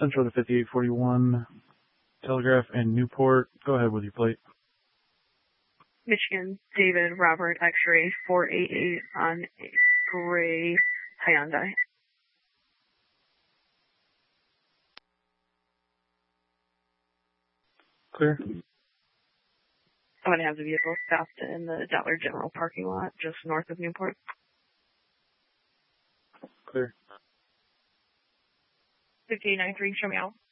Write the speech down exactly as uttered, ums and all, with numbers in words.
Central to fifty-eight forty-one, Telegraph and Newport. Go ahead with your plate. Michigan, David, Robert, X-ray, four eight eight on a gray Hyundai. Clear. I'm going to have the vehicle stopped in the Dollar General parking lot just north of Newport. Clear. fifty-eight ninety-three, show me out.